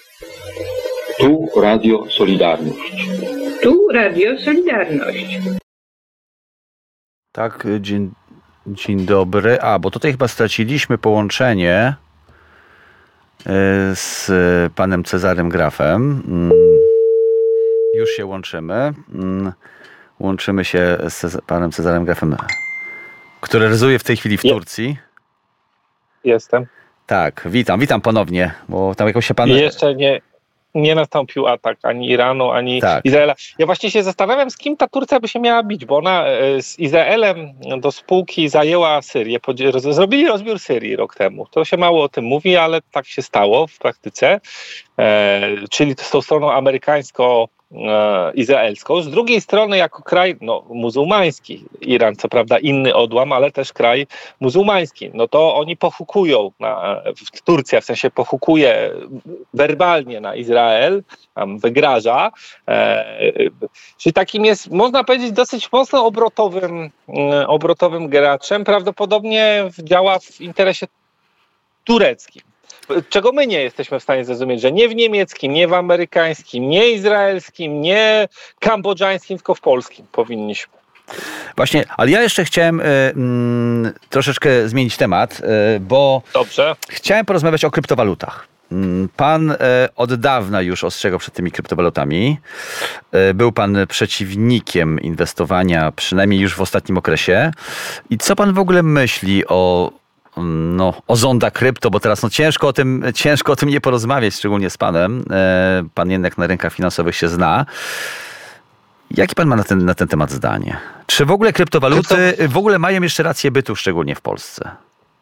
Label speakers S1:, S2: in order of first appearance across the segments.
S1: Tu Radio Solidarność.
S2: Tu Radio Solidarność.
S3: Tak, dzień dobry. Bo tutaj chyba straciliśmy połączenie z panem Cezarym Grafem. Już się łączymy. Łączymy się z panem Cezarem Grafem, który rezyduje w tej chwili w Turcji.
S4: Jestem.
S3: Tak, witam ponownie, bo tam jakoś się pan...
S4: Jeszcze nie nastąpił atak ani Iranu, ani Izraela. Ja właśnie się zastanawiam, z kim ta Turcja by się miała bić, bo ona z Izraelem do spółki zajęła Syrię. Zrobili rozbiór Syrii rok temu. To się mało o tym mówi, ale tak się stało w praktyce. Czyli z tą stroną amerykańsko-izraelską. Z drugiej strony jako kraj muzułmański. Iran co prawda inny odłam, ale też kraj muzułmański. No to oni pohukują, Turcja w sensie pohukuje werbalnie na Izrael, wygraża. Czyli takim jest, można powiedzieć, dosyć mocno obrotowym graczem. Prawdopodobnie działa w interesie tureckim. Czego my nie jesteśmy w stanie zrozumieć, że nie w niemieckim, nie w amerykańskim, nie izraelskim, nie kambodżańskim, tylko w polskim powinniśmy.
S3: Właśnie, ale ja jeszcze chciałem troszeczkę zmienić temat, bo chciałem porozmawiać o kryptowalutach. Pan od dawna już ostrzegał przed tymi kryptowalutami. Był pan przeciwnikiem inwestowania, przynajmniej już w ostatnim okresie. I co pan w ogóle myśli o zonda krypto, bo teraz ciężko o tym nie porozmawiać, szczególnie z panem. Pan jednak na rynkach finansowych się zna. Jakie pan ma na ten temat zdanie? Czy w ogóle kryptowaluty w ogóle mają jeszcze rację bytu, szczególnie w Polsce?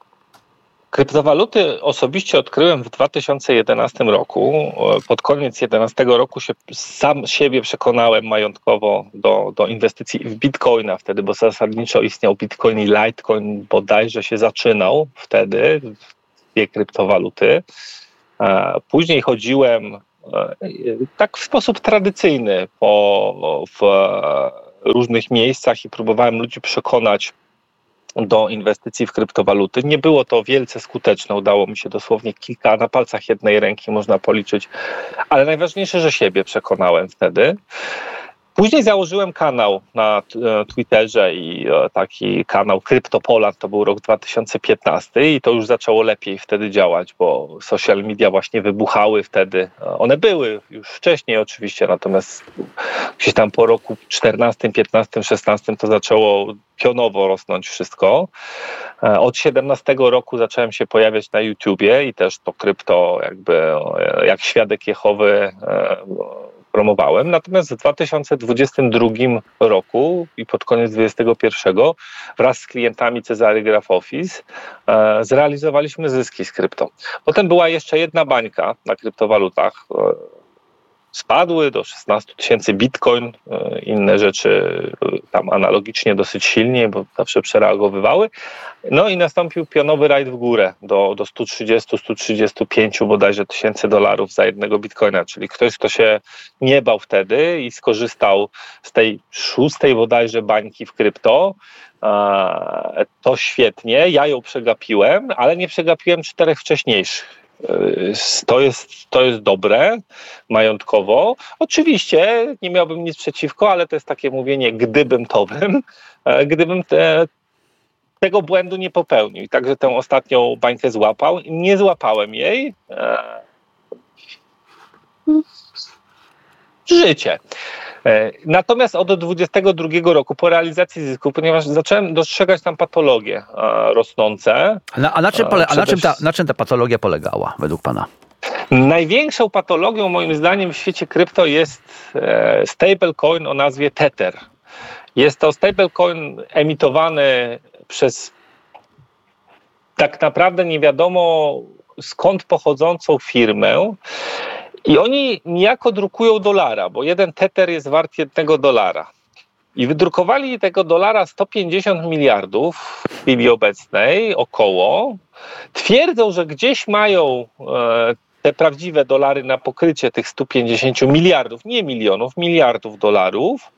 S4: Kryptowaluty osobiście odkryłem w 2011 roku. Pod koniec 2011 roku sam siebie przekonałem majątkowo do inwestycji w bitcoina wtedy, bo zasadniczo istniał bitcoin i litecoin, bodajże się zaczynał wtedy, dwie kryptowaluty. Później chodziłem tak w sposób tradycyjny w różnych miejscach i próbowałem ludzi przekonać do inwestycji w kryptowaluty. Nie było to wielce skuteczne. Udało mi się dosłownie kilka, na palcach jednej ręki można policzyć. Ale najważniejsze, że siebie przekonałem wtedy. Później założyłem kanał na Twitterze i taki kanał CryptoPoland, to był rok 2015 i to już zaczęło lepiej wtedy działać, bo social media właśnie wybuchały wtedy. One były już wcześniej oczywiście, natomiast gdzieś tam po roku 14, 15, 16 to zaczęło pionowo rosnąć wszystko. Od 17 roku zacząłem się pojawiać na YouTubie i też to krypto jak świadek Jehowy promowałem. Natomiast w 2022 roku i pod koniec 2021 wraz z klientami Cezary Graf Office zrealizowaliśmy zyski z krypto. Potem była jeszcze jedna bańka na kryptowalutach. Spadły do 16 000 bitcoin, inne rzeczy tam analogicznie dosyć silnie, bo zawsze przereagowywały. No i nastąpił pionowy rajd w górę do 130-135 bodajże $1000 za jednego bitcoina, czyli ktoś, kto się nie bał wtedy i skorzystał z tej szóstej bodajże bańki w krypto, to świetnie, ja ją przegapiłem, ale nie przegapiłem 4 wcześniejszych. To jest dobre majątkowo. Oczywiście nie miałbym nic przeciwko, ale to jest takie mówienie gdybym tego błędu nie popełnił. I także tę ostatnią bańkę złapał. Nie złapałem jej. Życie. Natomiast od 2022 roku po realizacji zysku, ponieważ zacząłem dostrzegać tam patologie rosnące.
S3: Na czym ta patologia polegała według pana?
S4: Największą patologią moim zdaniem w świecie krypto jest stablecoin o nazwie Tether. Jest to stablecoin emitowany przez tak naprawdę nie wiadomo skąd pochodzącą firmę. I oni niejako drukują dolara, bo jeden tether jest wart $1. I wydrukowali tego dolara 150 miliardów w chwili obecnej, około. Twierdzą, że gdzieś mają te prawdziwe dolary na pokrycie tych 150 miliardów, nie milionów, miliardów dolarów,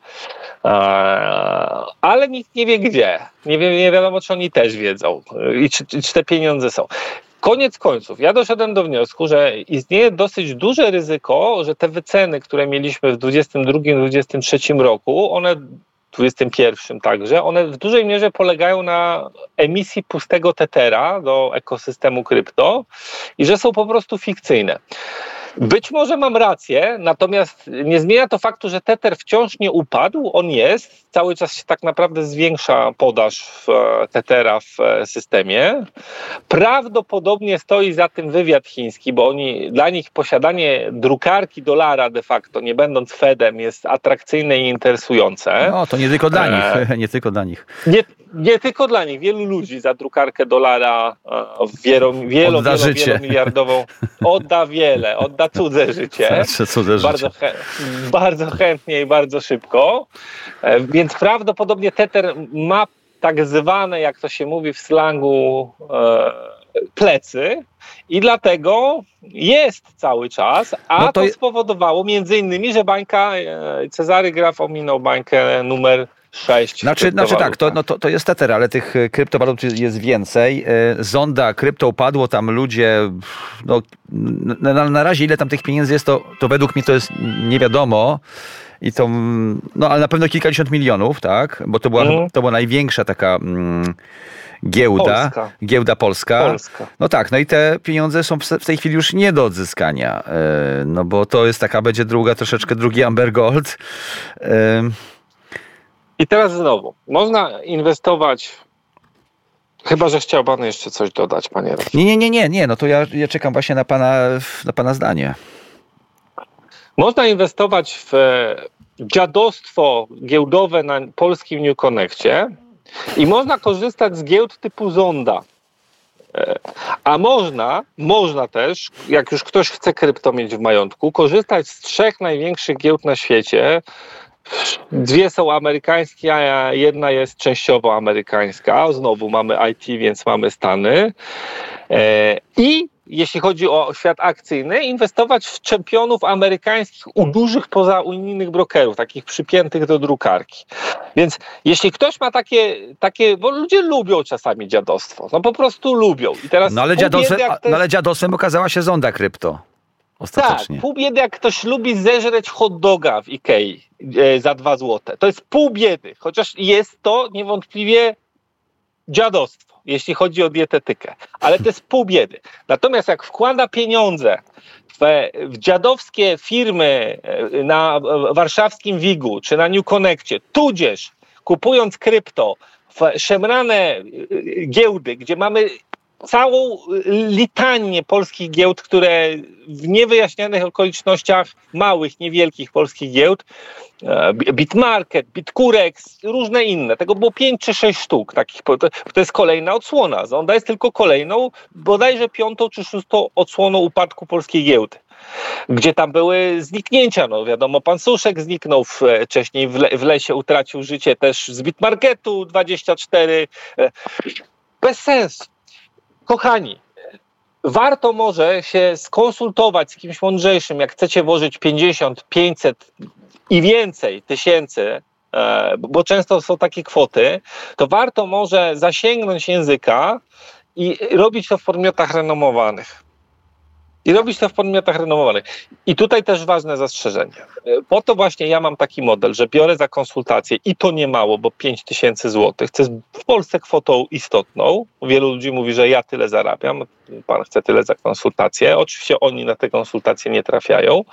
S4: ale nikt nie wie gdzie. Nie wiadomo, czy oni też wiedzą i czy te pieniądze są. Koniec końców, ja doszedłem do wniosku, że istnieje dosyć duże ryzyko, że te wyceny, które mieliśmy w 2022-2023 roku, one w 2021 także, one w dużej mierze polegają na emisji pustego tetera do ekosystemu krypto i że są po prostu fikcyjne. Być może mam rację, natomiast nie zmienia to faktu, że Tether wciąż nie upadł, on jest, cały czas się tak naprawdę zwiększa podaż Tethera w systemie. Prawdopodobnie stoi za tym wywiad chiński, bo dla nich posiadanie drukarki dolara de facto, nie będąc Fedem, jest atrakcyjne i interesujące.
S3: No, to nie tylko dla nich, nie tylko dla nich.
S4: Nie tylko dla nich, wielu ludzi za drukarkę dolara wielomiliardową odda cudze życie. Bardzo chętnie i bardzo szybko. Więc prawdopodobnie Tether ma tak zwane, jak to się mówi w slangu, plecy i dlatego jest cały czas, a to spowodowało między innymi, że bańka Cezary Graf ominął bańkę numer 6.
S3: Znaczy tak, to jest Tether, ale tych kryptowalut jest więcej. Zonda krypto upadło, tam ludzie, na razie ile tam tych pieniędzy jest, to według mnie to jest nie wiadomo. I to, ale na pewno kilkadziesiąt milionów, tak? Bo to była największa taka giełda polska. No tak, no i te pieniądze są w tej chwili już nie do odzyskania. No bo to jest będzie drugi Amber Gold.
S4: I teraz znowu, można inwestować, chyba że chciał pan jeszcze coś dodać, panie Rafał.
S3: Nie, no to ja czekam właśnie na pana zdanie.
S4: Można inwestować w dziadostwo giełdowe na polskim New Connectie i można korzystać z giełd typu Zonda. A można też, jak już ktoś chce krypto mieć w majątku, korzystać z 3 największych giełd na świecie. 2 są amerykańskie, a jedna jest częściowo amerykańska. Znowu mamy IT, więc mamy Stany. I jeśli chodzi o świat akcyjny, inwestować w czempionów amerykańskich u dużych pozaunijnych brokerów, takich przypiętych do drukarki. Więc jeśli ktoś ma takie, bo ludzie lubią czasami dziadostwo, po prostu lubią. I teraz
S3: ale dziadostwem okazała się Zonda krypto. Ostatecznie.
S4: Tak, pół biedy, jak ktoś lubi zeżreć hot doga w Ikei za 2 złote. To jest pół biedy, chociaż jest to niewątpliwie dziadostwo, jeśli chodzi o dietetykę. Ale to jest pół biedy. Natomiast jak wkłada pieniądze w dziadowskie firmy na warszawskim WIG-u czy na New Connectie, tudzież kupując krypto w szemrane giełdy, gdzie mamy całą litanię polskich giełd, które w niewyjaśnionych okolicznościach małych, niewielkich polskich giełd, Bitmarket, Bitcurex, różne inne. Tego było 5 czy 6 sztuk. To jest kolejna odsłona. Zonda jest tylko kolejną, bodajże 5. czy 6. odsłoną upadku polskiej giełdy. Gdzie tam były zniknięcia. Wiadomo, pan Suszek zniknął wcześniej w lesie, utracił życie też z Bitmarketu 24. Bez sensu. Kochani, warto może się skonsultować z kimś mądrzejszym, jak chcecie włożyć 50, 500 i więcej tysięcy, bo często są takie kwoty, to warto może zasięgnąć języka i robić to w podmiotach renomowanych. I tutaj też ważne zastrzeżenie. Po to właśnie ja mam taki model, że biorę za konsultację i to nie mało, bo 5 000 złotych, co jest w Polsce kwotą istotną. Wielu ludzi mówi, że ja tyle zarabiam, pan chce tyle za konsultację. Oczywiście oni na te konsultacje nie trafiają.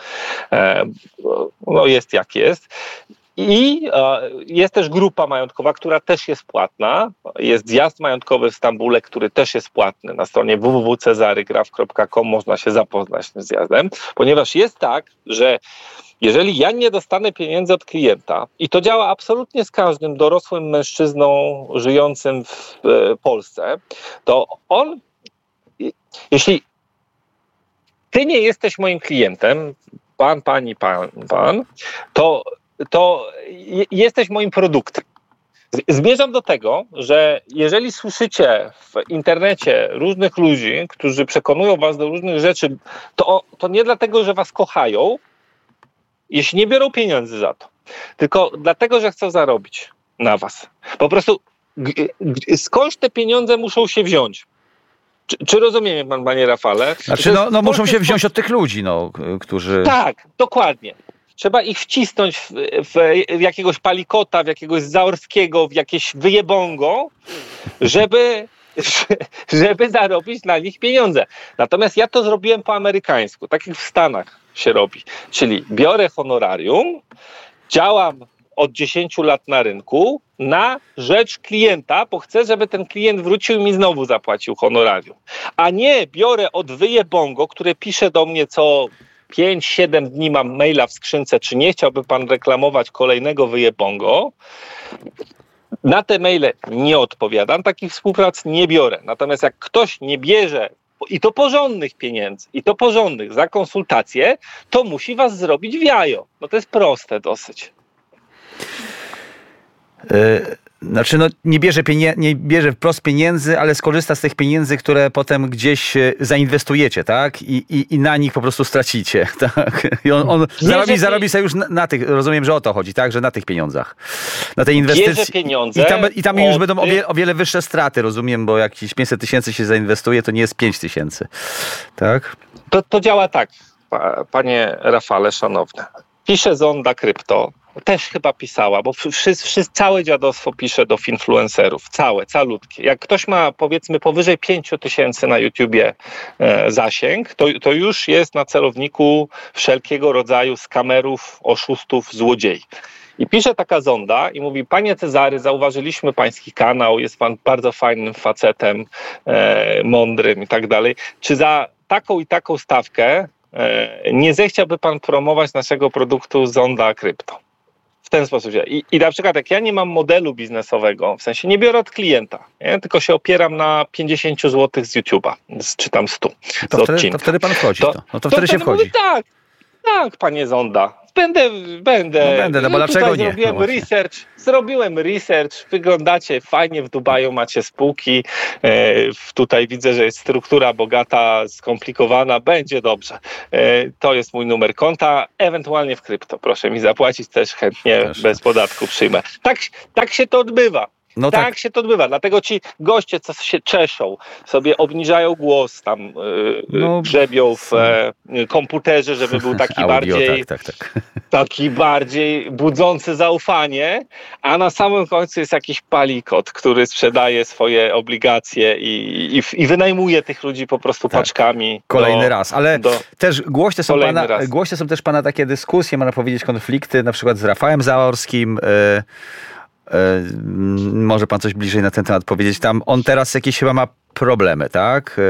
S4: Jest jak jest. I jest też grupa majątkowa, która też jest płatna. Jest zjazd majątkowy w Stambule, który też jest płatny. Na stronie www.cezarygraf.com można się zapoznać z tym zjazdem, ponieważ jest tak, że jeżeli ja nie dostanę pieniędzy od klienta, i to działa absolutnie z każdym dorosłym mężczyzną żyjącym w Polsce, to on, jeśli ty nie jesteś moim klientem, pan, pani, pan, to jesteś moim produktem. Zmierzam do tego, że jeżeli słyszycie w internecie różnych ludzi, którzy przekonują was do różnych rzeczy, to nie dlatego, że was kochają, jeśli nie biorą pieniędzy za to, tylko dlatego, że chcą zarobić na was. Po prostu skądś te pieniądze muszą się wziąć? Czy rozumie mnie pan, panie Rafale?
S3: Znaczy, no muszą się wziąć od tych ludzi, którzy...
S4: Tak, dokładnie. Trzeba ich wcisnąć w jakiegoś Palikota, w jakiegoś Zaorskiego, w jakieś wyjebongo, żeby zarobić na nich pieniądze. Natomiast ja to zrobiłem po amerykańsku, tak jak w Stanach się robi. Czyli biorę honorarium, działam od 10 lat na rynku na rzecz klienta, bo chcę, żeby ten klient wrócił i mi znowu zapłacił honorarium. A nie biorę od wyjebongo, które pisze do mnie co 5-7 dni, mam maila w skrzynce, czy nie chciałby pan reklamować kolejnego wyjebongo. Na te maile nie odpowiadam, takich współprac nie biorę. Natomiast jak ktoś nie bierze i to porządnych pieniędzy, i to porządnych za konsultacje, to musi was zrobić w jajo. No to jest proste dosyć.
S3: Znaczy, nie bierze wprost pieniędzy, ale skorzysta z tych pieniędzy, które potem gdzieś zainwestujecie, tak? I na nich po prostu stracicie, tak? I on zarobi sobie już na tych, rozumiem, że o to chodzi, tak? Że na tych pieniądzach, na tej inwestycji.
S4: Bierze pieniądze.
S3: I tam już będą o wiele wyższe straty, rozumiem, bo jakieś 500 tysięcy się zainwestuje, to nie jest 5 tysięcy, tak?
S4: To działa tak, panie Rafale, szanowny. Pisze Zonda Krypto. Też chyba pisała, bo całe dziadostwo pisze do influencerów. Calutkie. Jak ktoś ma, powiedzmy, powyżej 5 tysięcy na YouTubie zasięg, to już jest na celowniku wszelkiego rodzaju skamerów, oszustów, złodziei. I pisze taka Zonda i mówi: panie Cezary, zauważyliśmy pański kanał, jest pan bardzo fajnym facetem, mądrym i tak dalej. Czy za taką i taką stawkę nie zechciałby pan promować naszego produktu Zonda Krypto? W ten sposób. I na przykład jak ja nie mam modelu biznesowego, w sensie nie biorę od klienta, nie? Tylko się opieram na 50 zł z YouTube'a, czy tam 100
S3: to wtedy pan wchodzi. To wtedy się wchodzi.
S4: Mówi, tak, panie Zonda. Będę.
S3: No bo dlaczego nie?
S4: Zrobiłem research, wyglądacie fajnie, w Dubaju macie spółki, tutaj widzę, że jest struktura bogata, skomplikowana, będzie dobrze. To jest mój numer konta, ewentualnie w krypto, proszę mi zapłacić, też chętnie bez podatku przyjmę. Tak się to odbywa. No tak się to odbywa, dlatego ci goście, co się czeszą, sobie obniżają głos, tam grzebią w komputerze, żeby był taki bardziej taki bardziej budzący zaufanie, a na samym końcu jest jakiś Palikot, który sprzedaje swoje obligacje i wynajmuje tych ludzi po prostu paczkami.
S3: Kolejny raz, ale też głośne są też pana takie dyskusje, można powiedzieć konflikty, na przykład z Rafałem Zaorskim. Może pan coś bliżej na ten temat powiedzieć? Tam on teraz jakieś chyba ma problemy, tak?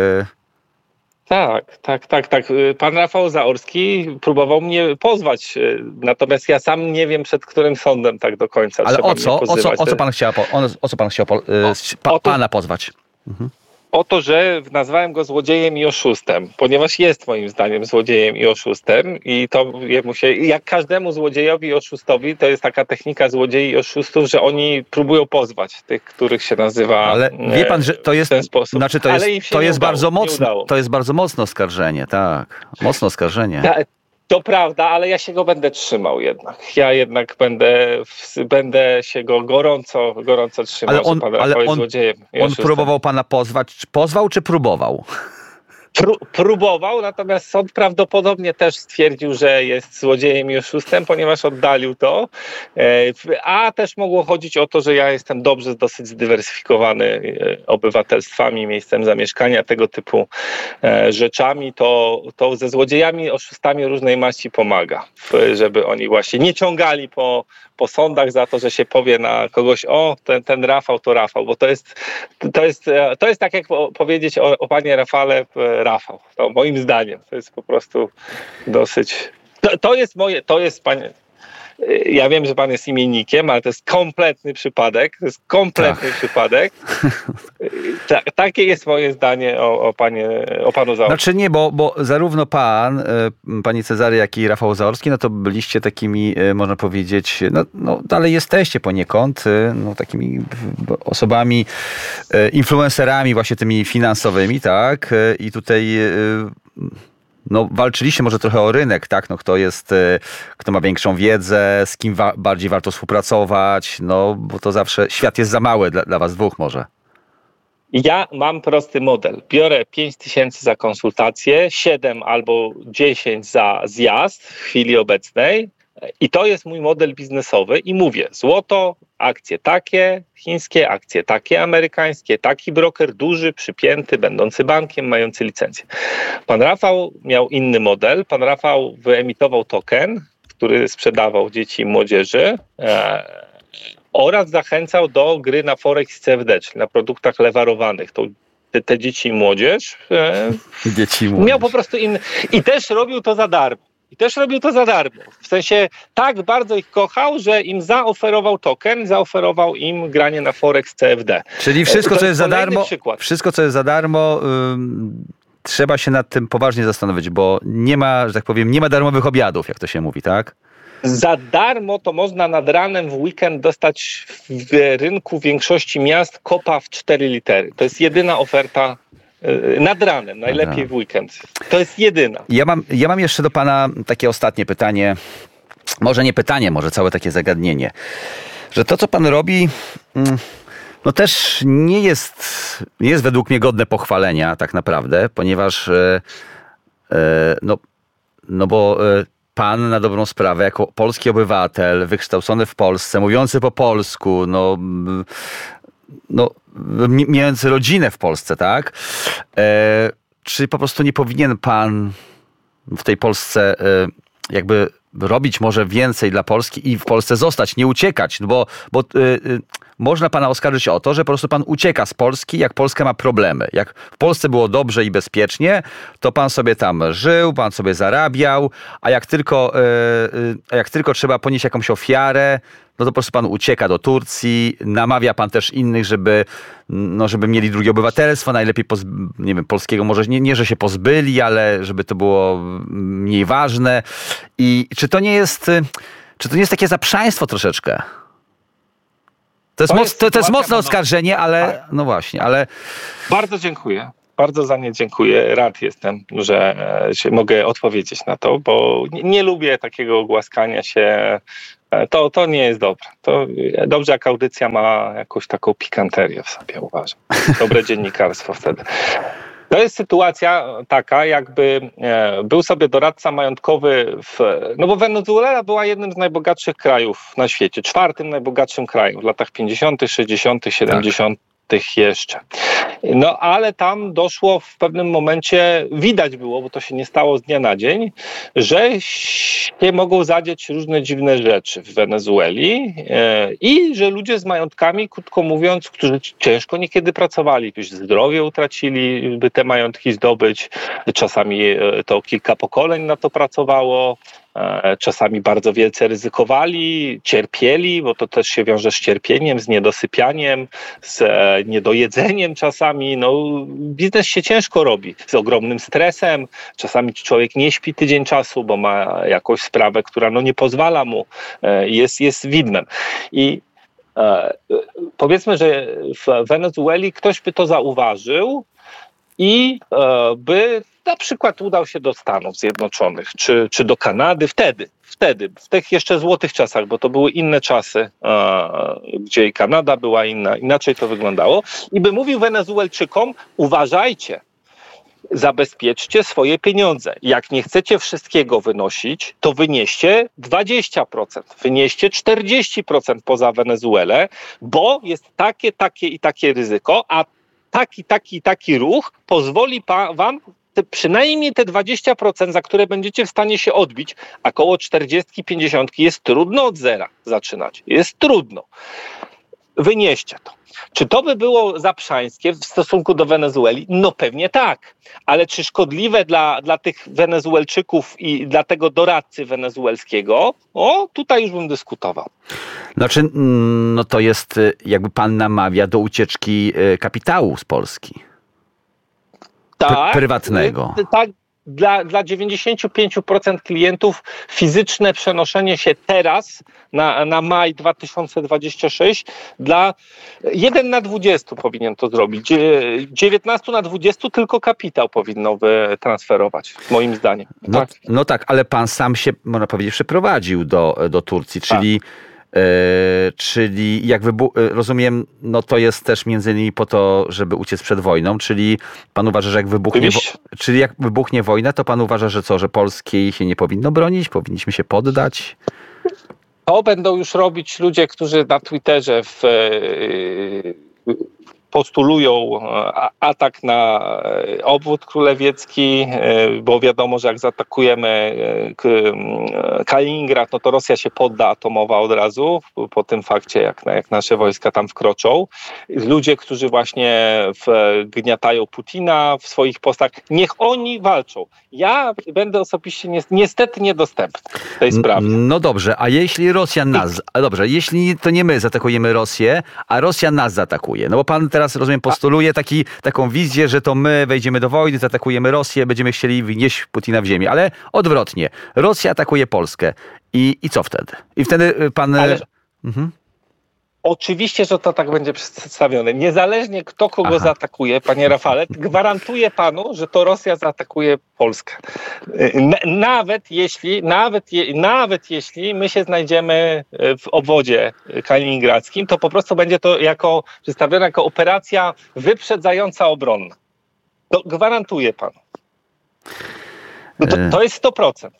S4: Tak. Pan Rafał Zaorski próbował mnie pozwać, natomiast ja sam nie wiem, przed którym sądem tak do końca.
S3: Ale o co pan chciał pana pozwać? Mhm.
S4: O to, że nazwałem go złodziejem i oszustem, ponieważ jest moim zdaniem złodziejem i oszustem i to jemu się, jak każdemu złodziejowi i oszustowi, to jest taka technika złodziei i oszustów, że oni próbują pozwać tych, których się nazywa.
S3: Ale wie pan, że to jest,
S4: w ten sposób.
S3: Znaczy to jest bardzo mocne oskarżenie, tak. Mocne oskarżenie.
S4: To prawda, ale ja się go będę trzymał jednak. Ja jednak będę się go gorąco trzymał, że pan Rafał jest złodziejem.
S3: On próbował pana pozwać. Pozwał czy próbował?
S4: Próbował, natomiast sąd prawdopodobnie też stwierdził, że jest złodziejem i oszustem, ponieważ oddalił to. A też mogło chodzić o to, że ja jestem dobrze dosyć zdywersyfikowany obywatelstwami, miejscem zamieszkania, tego typu rzeczami. To ze złodziejami, oszustami różnej maści pomaga, żeby oni właśnie nie ciągali po sądach za to, że się powie na kogoś: o, ten Rafał to Rafał, bo to jest tak jak powiedzieć o panie Rafale Rafał. To moim zdaniem to jest po prostu dosyć. To jest panie. Ja wiem, że pan jest imiennikiem, ale to jest kompletny przypadek. Przypadek. Takie jest moje zdanie o panu Zaorskim.
S3: Znaczy nie, bo zarówno panie Cezary, jak i Rafał Zaorski, no to byliście takimi, można powiedzieć, no dalej jesteście poniekąd, takimi osobami, influencerami właśnie tymi finansowymi, tak? I tutaj walczyliście może trochę o rynek, tak? Kto ma większą wiedzę, z kim bardziej warto współpracować, bo to zawsze świat jest za mały dla was dwóch może.
S4: Ja mam prosty model. Biorę 5 000 za konsultację, 7 albo 10 za zjazd w chwili obecnej i to jest mój model biznesowy i mówię, złoto, akcje takie, chińskie, akcje takie, amerykańskie, taki broker duży, przypięty, będący bankiem, mający licencję. Pan Rafał miał inny model. Pan Rafał wyemitował token, który sprzedawał dzieci i młodzieży oraz zachęcał do gry na Forex i CFD, czyli na produktach lewarowanych. Te dzieci i młodzież miał po prostu inny. I też robił to za darmo. W sensie tak bardzo ich kochał, że im zaoferował token, zaoferował im granie na Forex CFD.
S3: Czyli wszystko, co jest za darmo, trzeba się nad tym poważnie zastanowić, bo nie ma, że tak powiem, nie ma darmowych obiadów, jak to się mówi, tak?
S4: Za darmo to można nad ranem w weekend dostać w rynku większości miast kopa w 4 litery. To jest jedyna oferta nad ranem, najlepiej w weekend. To jest jedyna.
S3: Ja mam jeszcze do pana takie ostatnie pytanie. Może nie pytanie, może całe takie zagadnienie. Że to, co pan robi, no też nie jest według mnie godne pochwalenia tak naprawdę, ponieważ bo pan na dobrą sprawę, jako polski obywatel, wykształcony w Polsce, mówiący po polsku, mający rodzinę w Polsce, tak? Czy po prostu nie powinien pan w tej Polsce jakby robić może więcej dla Polski i w Polsce zostać, nie uciekać? Bo można pana oskarżyć o to, że po prostu pan ucieka z Polski, jak Polska ma problemy. Jak w Polsce było dobrze i bezpiecznie, to pan sobie tam żył, pan sobie zarabiał, a jak tylko trzeba ponieść jakąś ofiarę, no to po prostu pan ucieka do Turcji, namawia pan też innych, żeby mieli drugie obywatelstwo, najlepiej polskiego może nie, że się pozbyli, ale żeby to było mniej ważne. I czy to nie jest takie zaprzaństwo troszeczkę? To jest mocne oskarżenie, ale tak. No właśnie, ale...
S4: Bardzo dziękuję. Bardzo za nie dziękuję. Rad jestem, że mogę odpowiedzieć na to, bo nie lubię takiego głaskania się. To nie jest dobre. To dobrze, jak audycja ma jakąś taką pikanterię w sobie, uważam. Dobre dziennikarstwo wtedy. To jest sytuacja taka, jakby był sobie doradca majątkowy bo Wenezuela była jednym z najbogatszych krajów na świecie, 4. najbogatszym krajem w latach 50., 60., 70. jeszcze. No ale tam doszło w pewnym momencie, widać było, bo to się nie stało z dnia na dzień, że się mogą zadzieć różne dziwne rzeczy w Wenezueli i że ludzie z majątkami, krótko mówiąc, którzy ciężko niekiedy pracowali, jakieś zdrowie utracili, by te majątki zdobyć, czasami to kilka pokoleń na to pracowało, czasami bardzo wielce ryzykowali, cierpieli, bo to też się wiąże z cierpieniem, z niedosypianiem, z niedojedzeniem czasami. No, biznes się ciężko robi, z ogromnym stresem. Czasami człowiek nie śpi tydzień czasu, bo ma jakąś sprawę, która nie pozwala mu, jest widmem. I powiedzmy, że w Wenezueli ktoś by to zauważył i by na przykład udał się do Stanów Zjednoczonych, czy do Kanady wtedy, w tych jeszcze złotych czasach, bo to były inne czasy, gdzie i Kanada była inna, inaczej to wyglądało, i by mówił Wenezuelczykom, uważajcie, zabezpieczcie swoje pieniądze. Jak nie chcecie wszystkiego wynosić, to wynieście 20%, wynieście 40% poza Wenezuelę, bo jest takie i takie ryzyko, a taki ruch pozwoli wam przynajmniej te 20%, za które będziecie w stanie się odbić, a koło 40-50 jest trudno od zera zaczynać. Jest trudno. Wynieście to. Czy to by było zaprzańskie w stosunku do Wenezueli? No pewnie tak. Ale czy szkodliwe dla tych Wenezuelczyków i dla tego doradcy wenezuelskiego? Tutaj już bym dyskutował.
S3: Znaczy, to jest, jakby pan namawia do ucieczki kapitału z Polski.
S4: Tak,
S3: prywatnego.
S4: Tak, dla 95% klientów fizyczne przenoszenie się teraz na maj 2026 dla 1 na 20 powinien to zrobić. 19 na 20 tylko kapitał powinno transferować, moim zdaniem.
S3: Tak, ale pan sam się, można powiedzieć, przeprowadził do Turcji, czyli Czyli jak rozumiem, no to jest też między innymi po to, żeby uciec przed wojną, czyli pan uważa, że jak wybuchnie wojna, to pan uważa, że co, że Polski się nie powinno bronić, powinniśmy się poddać?
S4: To będą już robić ludzie, którzy na Twitterze postulują atak na obwód królewieckki, bo wiadomo, że jak zaatakujemy Kaliningrad, no to Rosja się podda atomowa od razu, po tym fakcie, jak nasze wojska tam wkroczą. Ludzie, którzy właśnie gniatają Putina w swoich postach, niech oni walczą. Ja będę osobiście niestety niedostępny w tej sprawie.
S3: No dobrze, a jeśli Rosja jeśli to nie my zaatakujemy Rosję, a Rosja nas zaatakuje, no bo pan teraz, rozumiem, postuluje taką wizję, że to my wejdziemy do wojny, zaatakujemy Rosję, będziemy chcieli wnieść Putina w ziemię, ale odwrotnie. Rosja atakuje Polskę. I co wtedy? I wtedy pan...
S4: Oczywiście, że to tak będzie przedstawione. Niezależnie kto kogo zaatakuje, panie Rafale, gwarantuję panu, że to Rosja zaatakuje Polskę. Nawet jeśli my się znajdziemy w obwodzie kaliningradzkim, to po prostu będzie to przedstawione jako operacja wyprzedzająca obronna. To gwarantuję panu. To jest 100%.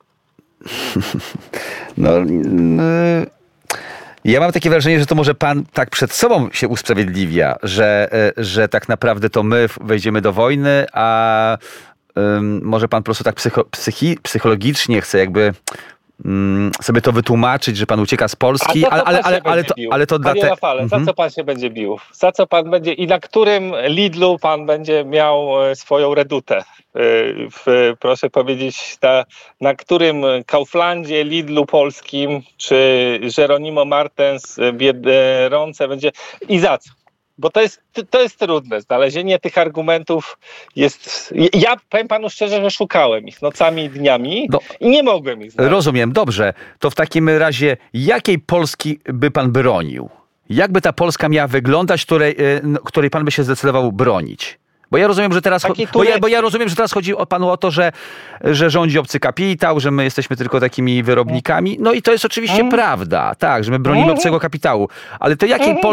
S3: Ja mam takie wrażenie, że to może pan tak przed sobą się usprawiedliwia, że tak naprawdę to my wejdziemy do wojny, a może pan po prostu tak psychologicznie chce jakby sobie to wytłumaczyć, że pan ucieka z Polski, ale to
S4: Panie Rafale, za co pan się będzie bił? Za co pan będzie i na którym Lidlu pan będzie miał swoją redutę? Proszę powiedzieć, na którym Kauflandzie, Lidlu polskim, czy Jeronimo Martens, Biedronce będzie i za co? Bo to jest trudne. Znalezienie tych argumentów jest... Ja powiem panu szczerze, że szukałem ich nocami i dniami i nie mogłem ich znaleźć.
S3: Rozumiem, dobrze. To w takim razie jakiej Polski by pan bronił? Jakby ta Polska miała wyglądać, której pan by się zdecydował bronić? Bo ja rozumiem, że teraz chodzi panu o to, że rządzi obcy kapitał, że my jesteśmy tylko takimi wyrobnikami. No i to jest oczywiście prawda, tak, że my bronimy obcego kapitału. Ale to jakiej